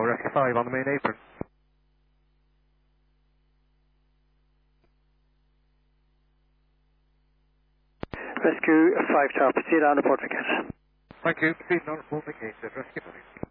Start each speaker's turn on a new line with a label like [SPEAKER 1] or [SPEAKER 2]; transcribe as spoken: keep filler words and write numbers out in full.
[SPEAKER 1] Rescue five on the main apron.
[SPEAKER 2] Rescue five Tower, proceed on the port again.
[SPEAKER 1] Thank you. Proceed on the port again, Rescue five.